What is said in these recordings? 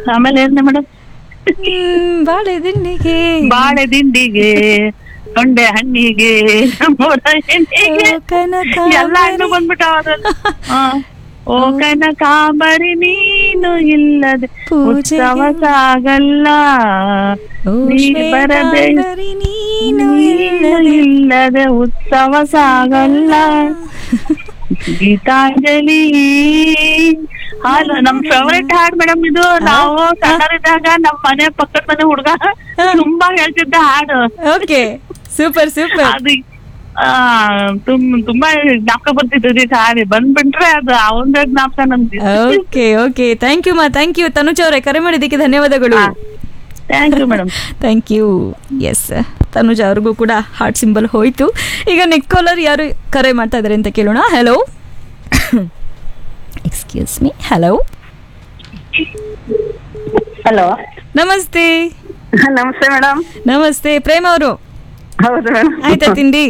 ಆಮೇಲೆ ಏನ್ ಮೇಡಮ್? ಬಾಳೆ ದಿಂಡಿಗೆ ಬಾಳೆ ದಿಂಡಿಗೆ, ತೊಂಡೆ ಹಣ್ಣಿಗೆ, ಮೋಡ ಎಣ್ಣೆಗೆ, ಎಲ್ಲ ಹಣ್ಣು ಬಂದ್ಬಿಟ್ಟ. ಓ ಕನಕಾಂಬರಿ ನೀನು ಇಲ್ಲದೆ ಉತ್ಸವ ಸಾಗಲ್ಲ, ನೀ ಬರದೆ ನೀನು ಇಲ್ಲದೆ ಉತ್ಸವ ಸಾಗಲ್ಲ. ಗೀತಾಂಜಲಿ ಹಾಡು ನಮ್ ಫೇವರೇಟ್ ಹಾಡ್ ಮೇಡಮ್ ಇದು. ನಾವು ಸಣ್ಣರಿದ್ದಾಗ ನಮ್ ಮನೆ ಪಕ್ಕದ ಮನೆ ಹುಡ್ಗ ತುಂಬಾ ಹೇಳ್ತಿದ್ದ ಹಾಡು. Okay, super super. ಅದು ತುಂಬಾ ಜ್ಞಾಪಕ ಬರ್ತಿದ್ದು ಹಾಡಿ ಬಂದ್ಬಿಟ್ರೆ ಅದು ಅವಂದ ಜ್ಞಾಪಕ ನಮ್ಗೆ. ಓಕೆ ಓಕೆ, ಥ್ಯಾಂಕ್ ಯು ಮಾ, ಥ್ಯಾಂಕ್ ಯು. ತನುಜ್ ಅವರೇ, ಕರೆ ಮಾಡಿದ್ದಕ್ಕೆ ಧನ್ಯವಾದಗಳು. Thank you madam. Thank you. S, Tanuj ಅವ್ರಿಗೂ ಕೂಡ ಹಾರ್ಟ್ ಸಿಂಬಲ್ ಹೋಯ್ತು. ಈಗ ನೆಕ್ಸ್ಟ್ ಕಾಲರ್ ಯಾರು ಕರೆ ಮಾಡ್ತಾ ಇದಾರೆ ಅಂತ ಕೇಳೋಣ. Hello, excuse me. Hello hello, ನಮಸ್ತೆ. ನಮಸ್ತೆ ಮೇಡಮ್. ನಮಸ್ತೆ, ಪ್ರೇಮ ಅವರು. ಹೌದು ಮೇಡಮ್. ಆಯ್ತಾ ತಿಂಡಿ?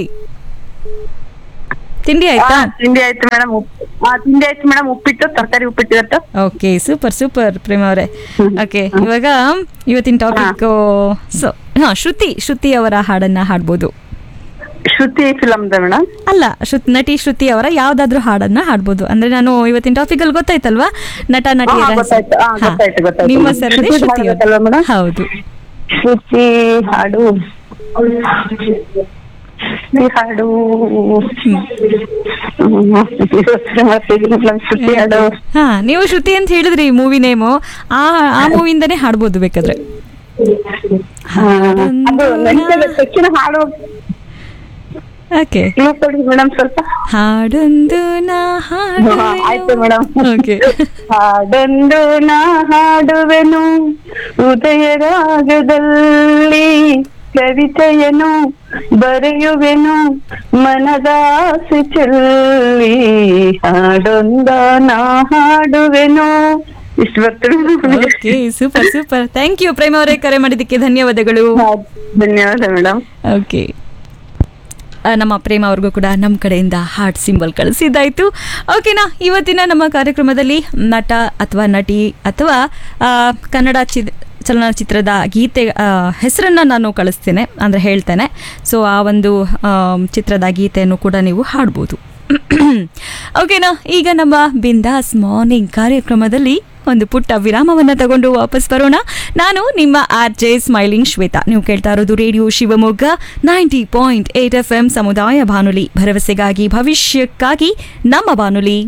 ತಿಂಡಿ ಆಯ್ತಾ? ತಿಂಡಿ ಆಯ್ತು ಮೇಡಮ್. ತಿಂಡಿ ಆಯ್ತು ಮೇಡಮ್. ಉಪ್ಪಿಟ್ಟು, ತರಕಾರಿ ಉಪ್ಪಿಟ್ಟು ಇವತ್ತು. ಓಕೆ, ಸೂಪರ್ ಸೂಪರ್ ಪ್ರೇಮ ಅವರೇ. ಓಕೆ, ಇವಾಗ ಇವತ್ತಿನ ಟಾಪಿಕ್ ಶ್ರುತಿ ಅವರ ಹಾಡನ್ನ ಹಾಡ್ಬೋದು. ಶ್ರುತಿ ಫಿಲಮ್ದ ಮೇಡಮ್? ಅಲ್ಲ, ನಟಿ ಶ್ರುತಿ ಅವರ ಯಾವ್ದಾದ್ರು ಹಾಡನ್ನ ಹಾಡ್ಬೋದು. ಅಂದ್ರೆ ನಾನು ಇವತ್ತಿನ ಟಾಪಿಕ್ ಅಲ್ಲಿ ಗೊತ್ತಾಯ್ತಲ್ವಾ, ನಟ ನಟಿಯರ ನಿಮ್ಮ ಸರದಿ ಶ್ರುತಿ ಅವರು. ಹೌದು, ಶ್ರುತಿ ಹಾಡು ಹಾಡು ಶ್ರುತಿ ಹಾಡು. ಹಾ, ನೀವು ಶ್ರುತಿ ಅಂತ ಹೇಳಿದ್ರಿ ಮೂವಿ ನೇಮು. ಆ ಮೂವಿಯಿಂದಾನೇ ಹಾಡ್ಬೋದು ಬೇಕಾದ್ರೆ. ಹಾಡು ಓಕೆ ಮೇಡಮ್, ಸ್ವಲ್ಪ ಹಾಡೊಂದು ನಾ ಆಯ್ತು ಮೇಡಮ್. ಓಕೆ, ಹಾಡೊಂದು ನಾ ಹಾಡುವೆನು ಉದಯ ರಾಗದಲ್ಲಿ, ಕವಿತೆಯನು ಬರೆಯುವೆನು ಮನದಾಸೆ ಚೆಲ್ಲಿ, ಹಾಡೊಂದ ನಾ ಹಾಡುವೆನು. ಇಷ್ಟು ಬರ್ತದೆ. Okay, super super. Thank you ಪ್ರೇಮ ಅವರೇ, ಕರೆ ಮಾಡಿದ್ದಕ್ಕೆ ಧನ್ಯವಾದಗಳು. ಧನ್ಯವಾದ ಮೇಡಮ್. ಓಕೆ, ನಮ್ಮ ಪ್ರೇಮ ಅವ್ರಿಗೂ ಕೂಡ ನಮ್ಮ ಕಡೆಯಿಂದ ಹಾರ್ಟ್ ಸಿಂಬಲ್ ಕಳಿಸಿದ್ದಾಯ್ತು. ಓಕೆನಾ, ಇವತ್ತಿನ ನಮ್ಮ ಕಾರ್ಯಕ್ರಮದಲ್ಲಿ ನಟ ಅಥವಾ ನಟಿ ಅಥವಾ ಕನ್ನಡ ಚಲನಚಿತ್ರದ ಗೀತೆ ಹೆಸರನ್ನು ನಾನು ಕಳಿಸ್ತೇನೆ, ಅಂದರೆ ಹೇಳ್ತೇನೆ. ಸೊ ಆ ಒಂದು ಚಿತ್ರದ ಗೀತೆಯನ್ನು ಕೂಡ ನೀವು ಹಾಡ್ಬೋದು. ಓಕೆನಾ, ಈಗ ನಮ್ಮ ಬಿಂದಾಸ್ ಮಾರ್ನಿಂಗ್ ಕಾರ್ಯಕ್ರಮದಲ್ಲಿ ಒಂದು ಪುಟ್ಟ ವಿರಾಮವನ್ನು ತಗೊಂಡು ವಾಪಸ್ ಬರೋಣ. ನಾನು ನಿಮ್ಮ RJ ಸ್ಮೈಲಿಂಗ್ ಶ್ವೇತಾ. ನೀವು ಕೇಳ್ತಾ ಇರೋದು ರೇಡಿಯೋ ಶಿವಮೊಗ್ಗ 90.8 FM ಸಮುದಾಯ ಬಾನುಲಿ, ಭರವಸೆಗಾಗಿ ಭವಿಷ್ಯಕ್ಕಾಗಿ ನಮ್ಮ ಬಾನುಲಿ.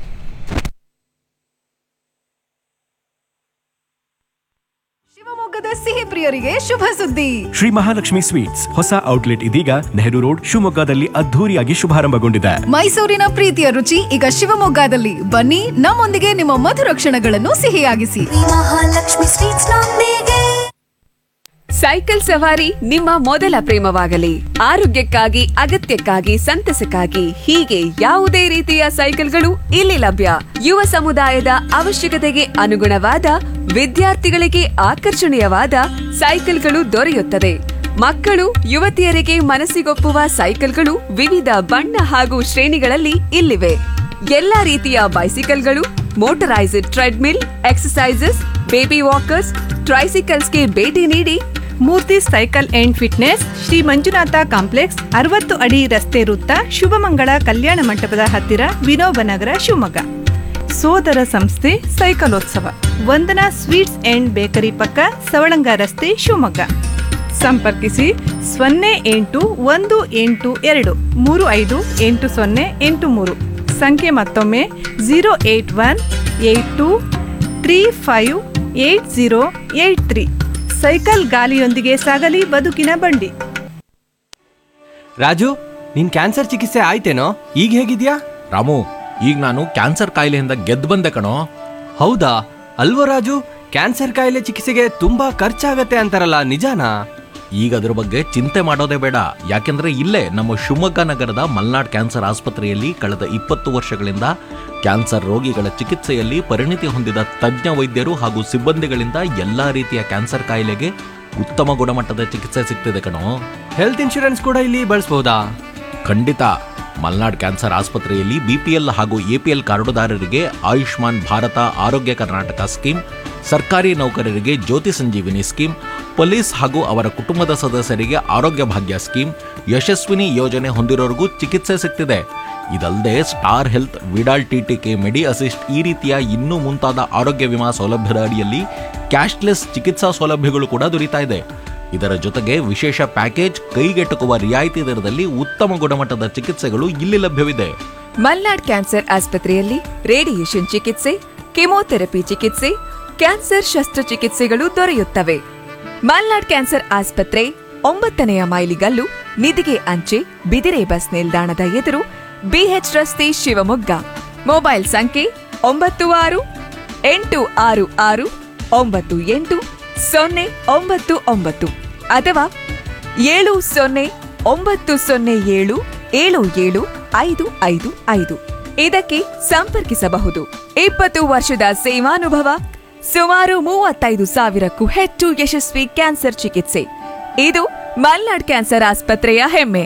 ಶಿವಮೊಗ್ಗದ ಸಿಹಿ ಪ್ರಿಯರಿಗೆ ಶುಭ ಸುದ್ದಿ. ಶ್ರೀ ಮಹಾಲಕ್ಷ್ಮಿ ಸ್ವೀಟ್ಸ್ ಹೊಸ ಔಟ್ಲೆಟ್ ಇದೀಗ ನೆಹರು ರೋಡ್ ಶಿವಮೊಗ್ಗದಲ್ಲಿ ಅದ್ಧೂರಿಯಾಗಿ ಶುಭಾರಂಭಗೊಂಡಿದೆ. ಮೈಸೂರಿನ ಪ್ರೀತಿಯ ರುಚಿ ಈಗ ಶಿವಮೊಗ್ಗದಲ್ಲಿ. ಬನ್ನಿ, ನಮ್ಮೊಂದಿಗೆ ನಿಮ್ಮ ಮಧುರ ಕ್ಷಣಗಳನ್ನು ಸಿಹಿಯಾಗಿಸಿ. ಮಹಾಲಕ್ಷ್ಮಿ ಸ್ವೀಟ್ಸ್ ನೊಂದಿಗೆ. ಸೈಕಲ್ ಸವಾರಿ ನಿಮ್ಮ ಮೊದಲ ಪ್ರೇಮವಾಗಲಿ. ಆರೋಗ್ಯಕ್ಕಾಗಿ, ಅಗತ್ಯಕ್ಕಾಗಿ, ಸಂತಸಕ್ಕಾಗಿ ಹೀಗೆ ಯಾವುದೇ ರೀತಿಯ ಸೈಕಲ್ಗಳು ಇಲ್ಲಿ ಲಭ್ಯ. ಯುವ ಸಮುದಾಯದ ಅವಶ್ಯಕತೆಗೆ ಅನುಗುಣವಾದ, ವಿದ್ಯಾರ್ಥಿಗಳಿಗೆ ಆಕರ್ಷಣೀಯವಾದ ಸೈಕಲ್ಗಳು ದೊರೆಯುತ್ತದೆ. ಮಕ್ಕಳು, ಯುವತಿಯರಿಗೆ ಮನಸ್ಸಿಗೊಪ್ಪುವ ಸೈಕಲ್ಗಳು ವಿವಿಧ ಬಣ್ಣ ಹಾಗೂ ಶ್ರೇಣಿಗಳಲ್ಲಿ ಇಲ್ಲಿವೆ. ಎಲ್ಲಾ ರೀತಿಯ ಬೈಸಿಕಲ್ಗಳು, motorised treadmill, exercises, baby walkers, ಟ್ರೈಸಿಕಲ್ಸ್ಗೆ ಭೇಟಿ ನೀಡಿ. ಮೂರ್ತಿ cycle and fitness, Shri Manjunatha complex, 60 ಅಡಿ ರಸ್ತೆ ವೃತ್ತ, ಶುಭಮಂಗಳ ಕಲ್ಯಾಣ ಮಂಟಪದ ಹತ್ತಿರ, ವಿನೋಬ ನಗರ, ಶಿವಮೊಗ್ಗ. ಸೋದರ ಸಂಸ್ಥೆ ಸೈಕಲೋತ್ಸವ, ವಂದನಾ ಸ್ವೀಟ್ಸ್ ಅಂಡ್ ಬೇಕರಿ ಪಕ್ಕ, ಸವಳಂಗ ರಸ್ತೆ, ಶಿವಮೊಗ್ಗ. ಸಂಪರ್ಕಿಸಿ 0818235808 ಸಂಖ್ಯೆ ಮತ್ತೊಮ್ಮೆ 08182358083. ಸೈಕಲ್ ಗಾಲಿಯೊಂದಿಗೆ ಸಾಗಲಿ ಬದುಕಿನ ಬಂಡಿ. ರಾಜು, ನಿನ್ ಕ್ಯಾನ್ಸರ್ ಚಿಕಿತ್ಸೆ ಆಯ್ತೇನೋ? ಈಗ ಹೇಗಿದ್ಯಾ? ರಾಮು, ಈಗ ನಾನು ಕ್ಯಾನ್ಸರ್ ಕಾಯಿಲೆಯಿಂದ ಗೆದ್ದು ಬಂದೆ ಕಣೋ. ಹೌದಾ? ಅಲ್ವೋ ರಾಜು, ಕ್ಯಾನ್ಸರ್ ಕಾಯಿಲೆ ಚಿಕಿತ್ಸೆಗೆ ತುಂಬಾ ಖರ್ಚಾಗತ್ತೆ ಅಂತಾರಲ್ಲ, ನಿಜಾನಾ? ಈಗ ಅದ್ರ ಬಗ್ಗೆ ಚಿಂತೆ ಮಾಡೋದೇ ಬೇಡ. ಯಾಕೆಂದ್ರೆ ಇಲ್ಲೇ ನಮ್ಮ ಶಿವಮೊಗ್ಗ ನಗರದ ಮಲ್ನಾಡ್ ಕ್ಯಾನ್ಸರ್ ಆಸ್ಪತ್ರೆಯಲ್ಲಿ ಕಳೆದ 20 ವರ್ಷಗಳಿಂದ ಕ್ಯಾನ್ಸರ್ ರೋಗಿಗಳ ಚಿಕಿತ್ಸೆಯಲ್ಲಿ ಪರಿಣಿತಿ ಹೊಂದಿದ ತಜ್ಞ ವೈದ್ಯರು ಹಾಗೂ ಸಿಬ್ಬಂದಿಗಳಿಂದ ಎಲ್ಲಾ ರೀತಿಯ ಕ್ಯಾನ್ಸರ್ ಕಾಯಿಲೆಗೆ ಉತ್ತಮ ಗುಣಮಟ್ಟದ ಚಿಕಿತ್ಸೆ ಸಿಗ್ತಿದೆ ಕಣೋ. ಹೆಲ್ತ್ ಇನ್ಶೂರೆನ್ಸ್ ಕೂಡ ಇಲ್ಲಿ ಬಳಸಬಹುದಾ? ಖಂಡಿತ. ಮಲ್ನಾಡ್ ಕ್ಯಾನ್ಸರ್ ಆಸ್ಪತ್ರೆಯಲ್ಲಿ BPL ಹಾಗೂ APL ಕಾರ್ಡುದಾರರಿಗೆ ಆಯುಷ್ಮಾನ್ ಭಾರತ ಆರೋಗ್ಯ ಕರ್ನಾಟಕ ಸ್ಕೀಮ್, ಸರ್ಕಾರಿ ನೌಕರರಿಗೆ ಜ್ಯೋತಿ ಸಂಜೀವಿನಿ ಸ್ಕೀಮ್, ಪೊಲೀಸ್ ಹಾಗೂ ಅವರ ಕುಟುಂಬದ ಸದಸ್ಯರಿಗೆ ಆರೋಗ್ಯ ಭಾಗ್ಯ ಸ್ಕೀಮ್, ಯಶಸ್ವಿನಿ ಯೋಜನೆ ಹೊಂದಿರೋರಿಗೂ ಚಿಕಿತ್ಸೆ ಸಿಗ್ತಿದೆ. ಇದಲ್ಲದೆ ಸ್ಟಾರ್ ಹೆಲ್ತ್, ವಿಡಾಲ್ ಟಿಟಿಕೆ, ಮೆಡಿ ಅಸಿಸ್ಟ್ ಈ ರೀತಿಯ ಇನ್ನೂ ಮುಂತಾದ ಆರೋಗ್ಯ ವಿಮಾ ಸೌಲಭ್ಯದ ಅಡಿಯಲ್ಲಿ ಕ್ಯಾಶ್ಲೆಸ್ ಚಿಕಿತ್ಸಾ ಸೌಲಭ್ಯಗಳು ಕೂಡ ದೊರೀತಾ ಇದೆ. ಇದರ ಜೊತೆಗೆ ವಿಶೇಷ ಪ್ಯಾಕೇಜ್, ಕೈಗೆಟುಕುವ ರಿಯಾಯಿತಿ ದರದಲ್ಲಿ ಉತ್ತಮ ಗುಣಮಟ್ಟದ ಚಿಕಿತ್ಸೆಗಳು ಇಲ್ಲಿ ಲಭ್ಯವಿದೆ. ಮಲ್ನಾಡ್ ಕ್ಯಾನ್ಸರ್ ಆಸ್ಪತ್ರೆಯಲ್ಲಿ ರೇಡಿಯೇಷನ್ ಚಿಕಿತ್ಸೆ, ಕೆಮೊಥೆರಪಿ ಚಿಕಿತ್ಸೆ, ಕ್ಯಾನ್ಸರ್ ಶಸ್ತ್ರಚಿಕಿತ್ಸೆಗಳು ದೊರೆಯುತ್ತವೆ. ಮಲ್ನಾಡ್ ಕ್ಯಾನ್ಸರ್ ಆಸ್ಪತ್ರೆ 9ನೇ ಮೈಲಿಗಲ್ಲು, ನಿಧಿಗೆ ಅಂಚೆ, ಬಿದಿರೆ ಬಸ್ ನಿಲ್ದಾಣದ ಎದುರು, ಬಿಎಚ್ ರಸ್ತೆ, ಶಿವಮೊಗ್ಗ. ಮೊಬೈಲ್ ಸಂಖ್ಯೆ 9686988099 ಅಥವಾ 7090077755. ಇದಕ್ಕೆ ಸಂಪರ್ಕಿಸಬಹುದು. 20 ವರ್ಷದ ಸೇವಾನುಭವ, ಸುಮಾರು 35,000ಕ್ಕೂ ಹೆಚ್ಚು ಯಶಸ್ವಿ ಕ್ಯಾನ್ಸರ್ ಚಿಕಿತ್ಸೆ. ಇದು ಮಲ್ನಾಡ್ ಕ್ಯಾನ್ಸರ್ ಆಸ್ಪತ್ರೆಯ ಹೆಮ್ಮೆ.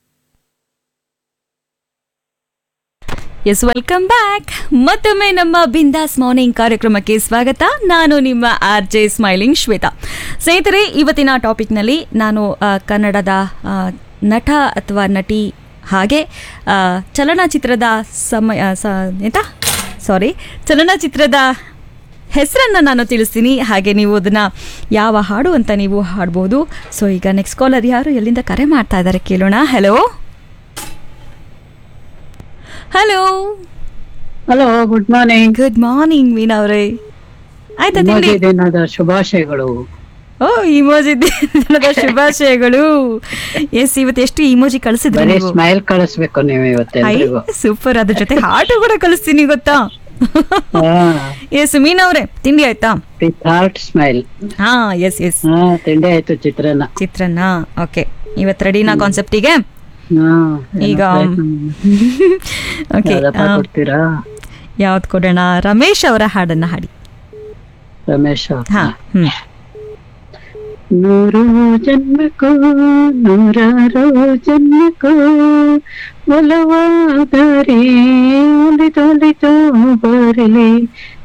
S, welcome back. ಮತ್ತೊಮ್ಮೆ ನಮ್ಮ ಬಿಂದಾಸ್ ಮಾರ್ನಿಂಗ್ ಕಾರ್ಯಕ್ರಮಕ್ಕೆ ಸ್ವಾಗತ. ನಾನು ನಿಮ್ಮ RJ ಸ್ಮೈಲಿಂಗ್ ಶ್ವೇತಾ. ಸ್ನೇಹಿತರೆ, ಇವತ್ತಿನ ಟಾಪಿಕ್ನಲ್ಲಿ ನಾನು ಕನ್ನಡದ ನಟ ಅಥವಾ ನಟಿ ಹಾಗೆ ಚಲನಚಿತ್ರದ ಚಲನಚಿತ್ರದ ಹೆಸರನ್ನು ನಾನು ತಿಳಿಸ್ತೀನಿ. ಹಾಗೆ ನೀವು ಅದನ್ನು ಯಾವ ಹಾಡು ಅಂತ ನೀವು ಹಾಡ್ಬೋದು. ಸೊ ಈಗ ನೆಕ್ಸ್ಟ್ ಕಾಲರ್ ಯಾರು, ಎಲ್ಲಿಂದ ಕರೆ ಮಾಡ್ತಾ ಇದ್ದಾರೆ ಕೇಳೋಣ. Hello hello hello, good morning. Good morning ಮೀನಾ ಅವರೇ, ಆಯ್ತಾ ತಿಂಡಿ? ದಿನದ ಶುಭಾಶಯಗಳು. ಓ, ಇಮೋಜಿ ದಿನದ ಶುಭಾಶಯಗಳು. ಎಸ್, ಇವತ್ತು ಎಷ್ಟು ಇಮೋಜಿ ಕಳಿಸಿದ್ರಿ? ಸ್ಮೈಲ್ ಕಳಿಸ್ಬೇಕು ನೀವು ಇವತ್ತು. ಸೂಪರ್. ಅದ್ರ ಜೊತೆ ಹಾಟು ಕೂಡ ಕಳಿಸ್ತೀನಿ ಗೊತ್ತಾ. ಎಸ್ ಮೀನಾ ಅವರೇ, ತಿಂಡಿ ಆಯ್ತಾ? Heart smile. ಹಾ, ಎಸ್ ಎಸ್, ತಿಂಡಿ ಆಯ್ತು. ಚಿತ್ರಾನ್ನ. ಓಕೆ, ಇವತ್ತು ರೆಡಿನಾ ಕಾನ್ಸೆಪ್ಟಿಗೆ? ಈಗ ಓಕೆ, ಯಾವ್ದು ಕೊಡೋಣ? ರಮೇಶ್ ಅವರ ಹಾಡನ್ನ ಹಾಡಿ. ರಮೇಶ್. ಹಾ. ನೂರು ಜನ್ಮಕ್ಕೂ ನೂರಾರು ಜನ್ಮಕ್ಕೂ ಒಲವಾದರೆ ಒಲಿದೊಲಿದು ಬರಲಿ